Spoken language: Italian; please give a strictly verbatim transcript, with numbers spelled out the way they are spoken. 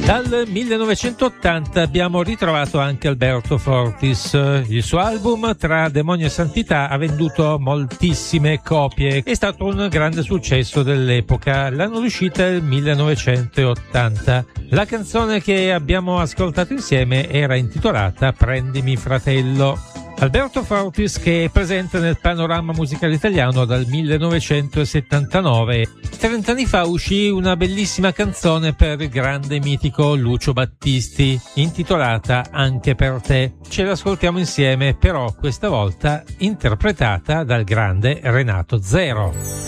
Dal millenovecentottanta abbiamo ritrovato anche Alberto Fortis. Il suo album Tra Demonio e Santità ha venduto moltissime copie. È stato un grande successo dell'epoca. L'anno d'uscita è il millenovecentottanta. La canzone che abbiamo ascoltato insieme era intitolata Prendimi fratello. Alberto Fortis, che è presente nel panorama musicale italiano dal millenovecentosettantanove. Trent'anni fa uscì una bellissima canzone per il grande mitico Lucio Battisti, intitolata Anche per te. Ce l'ascoltiamo insieme, però questa volta interpretata dal grande Renato Zero.